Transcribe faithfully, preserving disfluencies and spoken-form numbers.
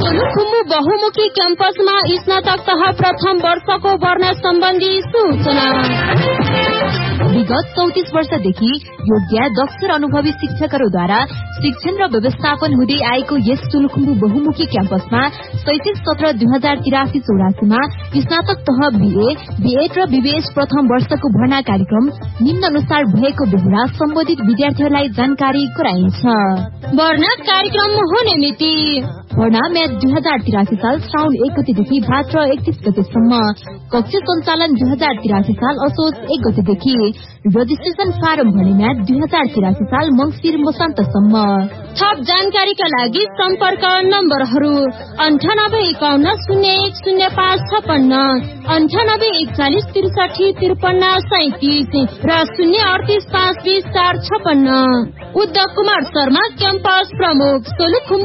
सोलुखुम्बु बहुमुखी क्याम्पसमा स्नातक तह प्रथम वर्षको भर्ना सम्बन्धी सूचना। विगत चौतीस वर्षदेखि योग्य दक्ष र अनुभवी शिक्षकहरूद्वारा शिक्षण र व्यवस्थापन हुँदै आएको यस सोलुखुम्बु बहुमुखी क्याम्पसमा शैक्षिक सत्र दुई हजार तिरासी चौरासीमा स्नातक तह बीए, बीएड र बीबीएस प्रथम वर्षको भर्ना कार्यक्रम निम्न अनुसार भएको बेला सम्बन्धित विद्यार्थीहरूलाई जानकारी गराइन्छ। भर्ना कार्यक्रम हुने मिति भर्ना म्याच दुई हजार तिरासी साल श्रावण एक गतेदेखि भाद्र एकतीस गतेसम्म। कक्ष सञ्चालन दुई हजार तिरासी साल असोज एक गतेदेखि। रजिस्ट्रेशन फारम भर्ने म्याच दुई हजार तिरासी साल मंगिर मसान्तसम्म। थप जानकारीका लागि सम्पर्क नम्बरहरू अन्ठानब्बे एकाउन्न शून्य एक शून्य पाँच छपन्न, अन्ठानब्बे एकचालिस त्रिसठी त्रिपन्न सैतिस र शून्य अडतिस पाँच बिस चार छपन्न। उद्धव कुमार शर्मा क्याम्पस प्रमुख सोलुखुम्बु।